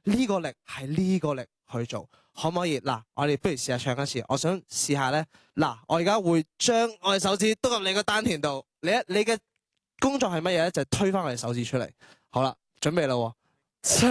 呢個力係呢個力去做，可唔可以？嗱，我哋不如試下唱一次。我想試下咧，嗱，我而家會將我嘅手指篤入你個丹田度，你嘅工作係乜嘢咧？就係推返我哋手指出嚟。好啦，準備啦喎。